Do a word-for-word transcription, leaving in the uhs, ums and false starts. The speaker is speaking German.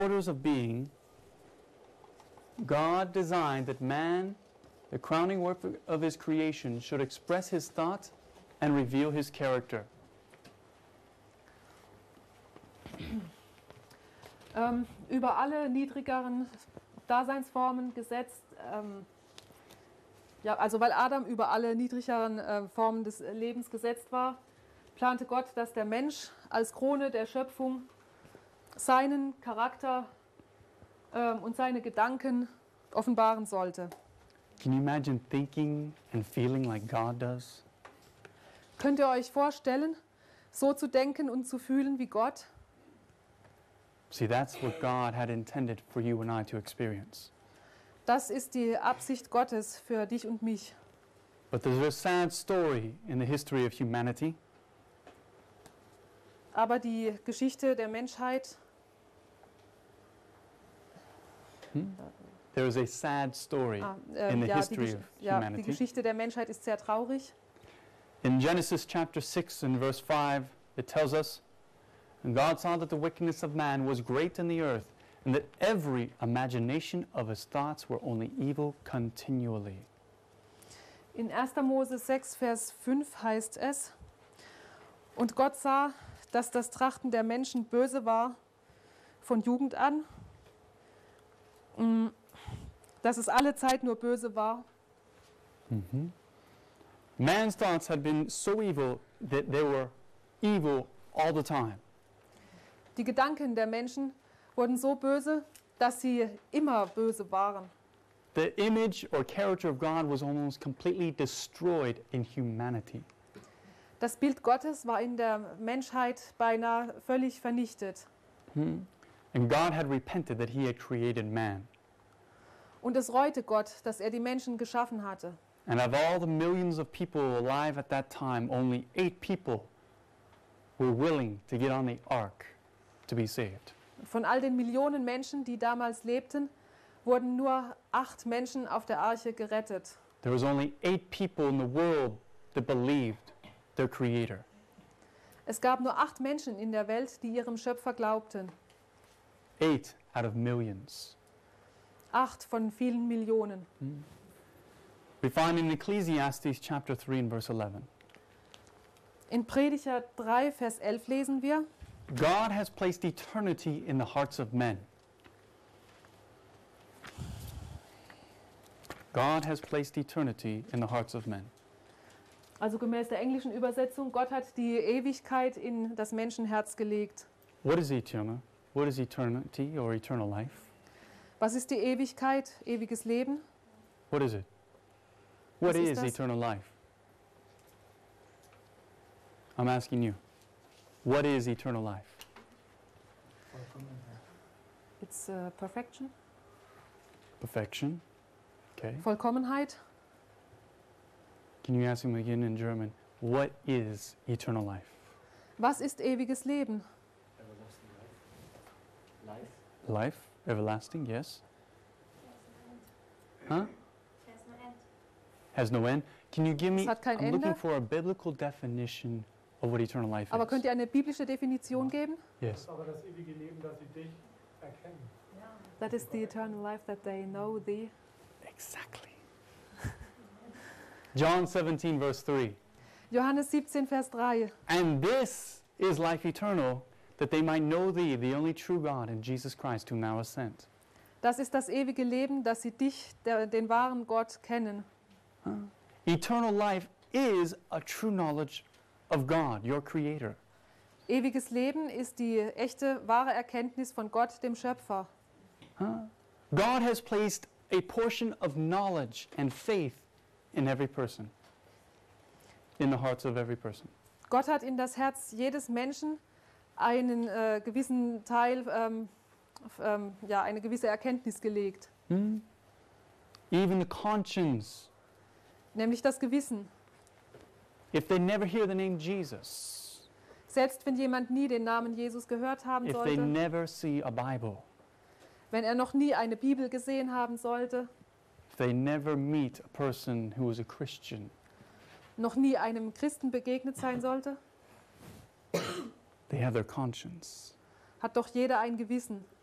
orders of being, God designed that man, the crowning work of his creation, should express his thought and reveal his character. Ähm, über alle niedrigeren Daseinsformen gesetzt, ähm, ja, also weil Adam über alle niedrigeren äh, Formen des Lebens gesetzt war, plante Gott, dass der Mensch als Krone der Schöpfung seinen Charakter ähm, und seine Gedanken offenbaren sollte. Can you imagine thinking and feeling like God does? Könnt ihr euch vorstellen, so zu denken und zu fühlen wie Gott? See, that's what God had intended for you and I to experience. Das ist die Absicht Gottes für dich und mich. But there's a sad story in the history of humanity. Aber die Geschichte der Menschheit, Hmm? There is a sad story ah, äh, in the ja, die, history Gesch- of ja, die humanity. Geschichte der Menschheit ist sehr traurig. In Genesis chapter six and verse five, it tells us, "And God saw that the wickedness of man was great in the earth, and that every imagination of his thoughts were only evil continually." In erster Mose sechs, Vers fünf heißt es, und Gott sah, dass das Trachten der Menschen böse war von Jugend an, dass es alle Zeit nur böse war. Mm-hmm. Man's thoughts had been so evil that they were evil all the time. Die Gedanken der Menschen wurden so böse, dass sie immer böse waren. The image or character of God was almost completely destroyed in humanity. Das Bild Gottes war in der Menschheit beinahe völlig vernichtet. Hmm? And God had repented that he had created man. Und es reute Gott, dass er die Menschen geschaffen hatte. And of all the millions of people alive at that time, only eight people were willing to get on the ark to be saved. Von all den Millionen Menschen, die damals lebten, wurden nur acht Menschen auf der Arche gerettet. There was only eight people in the world that believed their Creator. Es gab nur acht Menschen in der Welt, die ihrem Schöpfer glaubten. Eight out of millions. Acht von vielen Millionen. Hmm. We find in Ecclesiastes chapter three and verse eleven. In Prediger drei, Vers elf lesen wir, God has placed eternity in the hearts of men. God has placed eternity in the hearts of men. also gemäß der englischen Übersetzung, Gott hat die Ewigkeit in das Menschenherz gelegt. What is eternal? What is eternity or eternal life? Was ist die Ewigkeit, ewiges Leben? What is it? What Was ist is das? eternal life? I'm asking you. What is eternal life? It's uh, perfection, Perfection. Okay. Vollkommenheit. Can you ask him again in German? What is eternal life? Was ist ewiges Leben? Everlasting life. Life. Life, everlasting, yes. Huh? Has no end. Has no end. Can you give me? Es hat kein I'm looking Ende. for a biblical definition of what eternal life Aber is. könnt ihr eine biblische Definition geben? Yes. Aber das ewige Leben, dass sie dich erkennen. That is the eternal life that they know thee. Exactly. John seventeen, verse three. Johannes siebzehn, Vers drei. And this is life eternal, that they might know thee, the only true God, and Jesus Christ, whom thou hast sent. Das ist das ewige Leben, dass sie dich, der, den wahren Gott, kennen. Eternal life is a true knowledge of God, your Creator. Ewiges Leben ist die echte, wahre Erkenntnis von Gott, dem Schöpfer. God has placed a portion of knowledge and faith in every person, in the hearts of every person. Gott hat in das Herz jedes Menschen einen äh, gewissen Teil, ähm, f- ähm, ja, eine gewisse Erkenntnis gelegt, Hmm? Even the conscience, nämlich das Gewissen. if they never hear the name Jesus, Selbst wenn jemand nie den Namen Jesus gehört haben if they sollte, never see a Bible, wenn er noch nie eine Bibel gesehen haben sollte, if they never meet a person who is a Christian, noch nie einem Christen begegnet sein sollte, they have their conscience. hat doch jeder ein Gewissen.